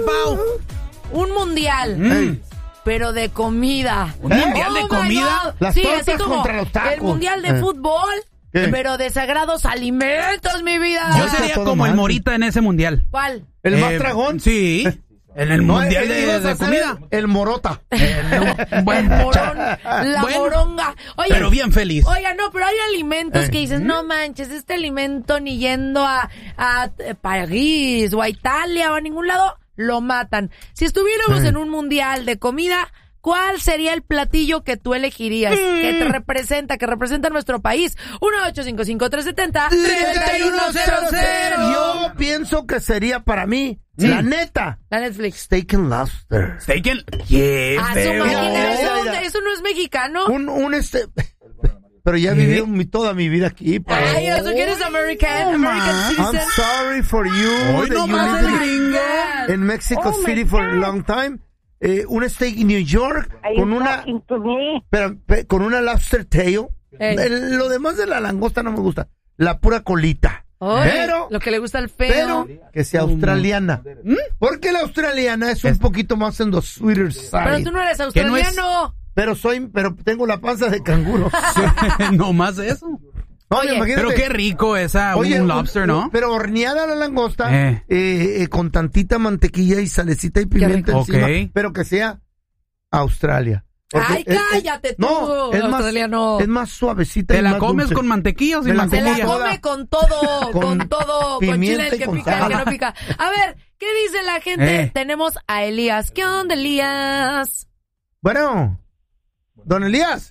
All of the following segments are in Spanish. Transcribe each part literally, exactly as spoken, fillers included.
Pau? Un mundial. Mm. Pero de comida. ¿Un ¿Eh? mundial de oh comida? Las sí, tortas así como contra los tacos. el mundial de eh. fútbol, ¿Qué? pero de sagrados alimentos, mi vida. Yo sería como mal. el Morita en ese mundial. ¿Cuál? ¿El eh, más dragón? Sí. En el no, mundial el, de, de, de comida. El, el morota. El, buen morón, la bueno, moronga. Oye, pero bien feliz. Oiga, no, pero hay alimentos eh. que dices, no manches, este alimento ni yendo a, a París o a Italia o a ningún lado, lo matan. Si estuviéramos eh. en un mundial de comida, ¿cuál sería el platillo que tú elegirías? Mm. Que te representa, que representa a nuestro país. uno ocho cinco cinco tres siete cero tres uno cero cero. Yo pienso que sería para mí, sí. la neta. La Netflix. Steak and lobster. Steak and... ¿Qué? Ah, su máquina. ¿Eso, ¿Eso no es mexicano? Un, un este... Pero ya he vivido mi, toda mi vida aquí. Ay, eso que eres American, American citizen. I'm sorry for you Hoy that no you más live gringo. in, in Mexico oh City for a long time. Eh, un steak in New York con una pero, pe, con una lobster tail. El, lo demás de la langosta no me gusta. La pura colita. Oye, pero lo que le gusta al feo. Pero que sea australiana. ¿Mm? Porque la australiana es un es... poquito más en the sweeter side. Pero tú no eres australiano. No es... Pero soy, pero tengo la panza de canguro. No más eso. Oye, Oye, pero qué rico esa, Oye, un lobster, un, ¿no? Pero horneada la langosta, eh. Eh, eh, con tantita mantequilla y salecita y pimienta encima, okay. Pero que sea Australia. Ay, es, cállate es, tú, no, es australiano. Más, es más suavecita. ¿Te y la más comes dulce. con mantequilla o sin mantequilla? Se la come con todo, con, con todo, con chile el que con pica, el que no pica. A ver, ¿qué dice la gente? Eh. Tenemos a Elías. ¿Qué onda, Elías? Bueno, don Elías.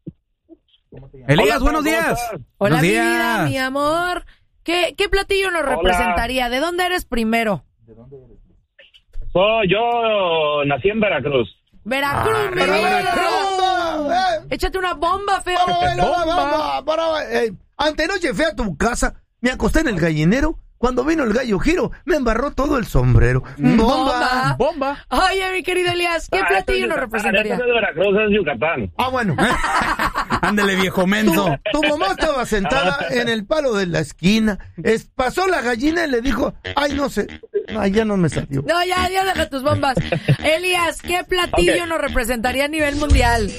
Elías, Hola, buenos días. Hola, buenos mi días. vida, mi amor. ¿Qué, qué platillo nos Hola. representaría? ¿De dónde eres primero? So, yo nací en Veracruz. Veracruz, ah, mi vida. Veracruz. Eh. Échate una bomba, feo. Para, bomba. Para, para, eh, antenoche fui a tu casa, me acosté en el gallinero. Cuando vino el gallo giro, me embarró todo el sombrero. ¡Bomba! ¡Bomba! Oye, mi querido Elías, ¿qué ah, platillo nos representaría? Este es de Veracruz, es Yucatán. Ah, bueno. Ándale, viejo menso. Tu, tu mamá estaba sentada en el palo de la esquina. Es, pasó la gallina y le dijo, ay, no sé. Ay, ya no me salió. No, ya, ya deja tus bombas. Elías, ¿qué platillo okay. nos representaría a nivel mundial?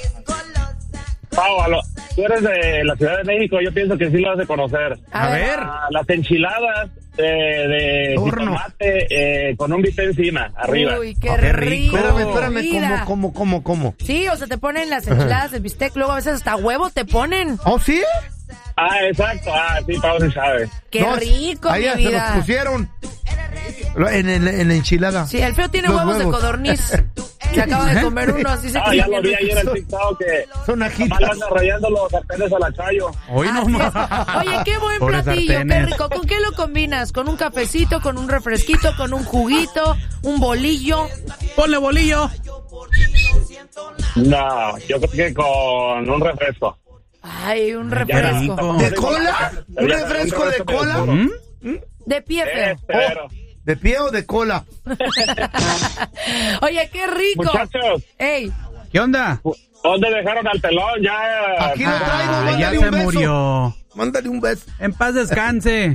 Pau, lo, tú eres de la Ciudad de México, yo pienso que sí lo has de conocer. A, a ver. Ah, las enchiladas de, de jitomate eh, con un bistec encima, arriba. Uy, qué, oh, qué rico. Espérame, espérame, ¿cómo, cómo, cómo, cómo? Sí, o sea, te ponen las enchiladas, el bistec, luego a veces hasta huevo te ponen. ¿Oh, sí? Ah, exacto, ah, sí, Pau sí sabe. Qué no, rico, ahí mi se vida. los pusieron en, en, en la enchilada. Sí, el feo tiene huevos, huevos de codorniz. Se acaba de comer uno, así se Ah, ya lo vi ayer en el TikTok que son ajitas. Anda rayando los sartenes a la Chayo. Hoy no más. Oye, qué buen Pobre platillo, sartenes. Qué rico. ¿Con qué lo combinas? ¿Con un cafecito, con un refresquito, con un juguito, un bolillo? Ponle bolillo. No, yo creo que con un refresco. Ay, un refresco. ¿De cola? ¿Un refresco de cola? ¿Mm? De pie, feo. Espero. ¿De pie o de cola? Oye, qué rico. Muchachos. Ey. ¿Qué onda? ¿Dónde dejaron al pelón? Ya. Aquí lo traigo, ah, mándale ya un se beso. murió. Mándale un beso. En paz descanse.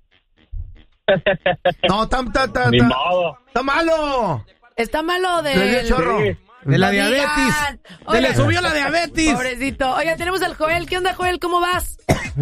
No, está ta, ta, Ni ta, modo. está malo. Está malo de... Le dio el chorro. Sí. De la diabetes. Oye, Se le subió la diabetes. Pobrecito. Oye, tenemos al Joel. ¿Qué onda, Joel? ¿Cómo vas?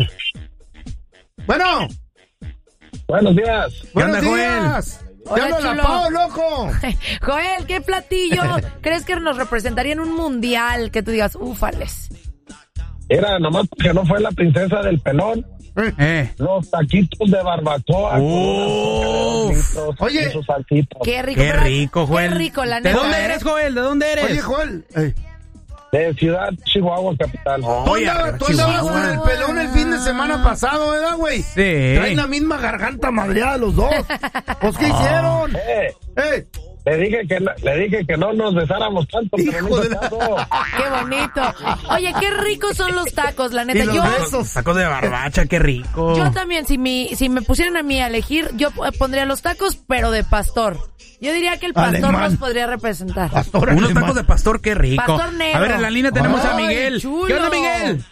Bueno. Buenos días. ¿Qué Buenos onda, días. Joel? Hola, chulo. La Pau, loco. Joel, ¿qué platillo crees que nos representaría en un mundial? Que tú digas, ufales. Era nomás porque no fue la princesa del pelón. Eh. Los taquitos de barbacoa. Oh. Con Oye, esos saltitos. Qué rico. Qué rico, Joel. Qué rico, la neta. ¿De dónde eres, Joel? ¿De dónde eres? Oye, Joel. Hey. De Ciudad Chihuahua, capital. Oh, Oye, tú andabas con el pelón el fin de semana pasado, ¿verdad, güey? Sí. Traen la misma garganta madreada los dos. ¿Pues qué hicieron? Eh. Eh. Le dije que no, le dije que no nos besáramos tanto, pero no de la... Qué bonito. Oye, qué ricos son los tacos, la neta. ¿Y los yo besos? Tacos de barbacha, qué rico. Yo también, si mi, si me pusieran a mí a elegir, yo pondría los tacos, pero de pastor. Yo diría que el pastor Alemán. nos podría representar. Pastor Unos alemán. tacos de pastor, qué rico. Pastor negro. A ver, en la línea tenemos Ay, a Miguel. chulo. ¿Qué onda, Miguel?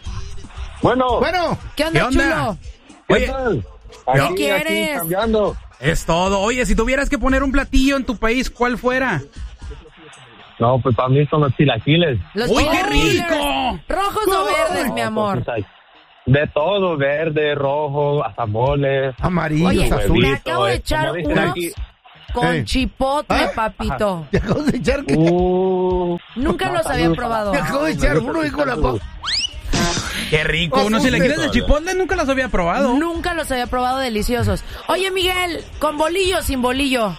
Bueno. Bueno. ¿Qué onda, ¿Qué onda? chulo? ¿Qué Oye, tal? ¿qué Aquí, quieres? aquí, cambiando. Es todo. Oye, si tuvieras que poner un platillo en tu país, ¿cuál fuera? No, pues para mí son los chilaquiles. Los ¡Uy, qué chilaquiles. rico! ¿Rojos o verdes, mi amor? De todo, verde, rojo, hasta moles. Amarillos, Oye, azules. me acabo de echar unos con Eh. chipotle, ¿Ah? papito. ¿Te acabo de echar qué? Uh, Nunca los había probado. Te acabo de echar uno, hijo de la pa- Qué rico. Unos chilaquiles de chipotle nunca los había probado. Nunca los había probado, deliciosos. Oye, Miguel, ¿con bolillo o sin bolillo?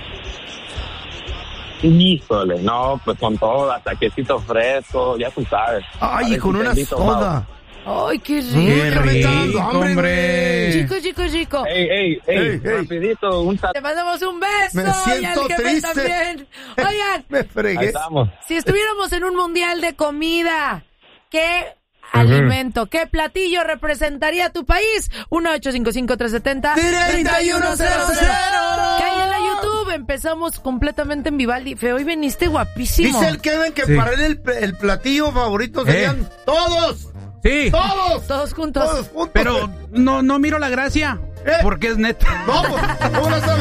Híjole, no, pues con todo, hasta quesito fresco, ya tú sabes. Ay, y con una soda. Ay, qué rico. Qué Ya me está dando rico, hambre, hombre. Chico, chico, chico. Ey, ey, ey, Ey, ey. rapidito, un Te mandamos un beso. Me y al siento jefe triste. también. Oigan, Me Ahí fregué. estamos. si estuviéramos en un mundial de comida, ¿qué alimento, qué platillo representaría tu país? uno ocho cinco cinco tres siete cero treinta y uno cero cero. Que hay en la YouTube. Empezamos completamente en Vivaldi. Fe, hoy veniste guapísimo. Dice el Kevin que Sí. para él el, el platillo favorito serían Eh. todos. Sí, Todos. Todos juntos. Todos juntos. pero no, no miro la gracia. Eh. Porque es neta. No, pues, ¿cómo no sabes?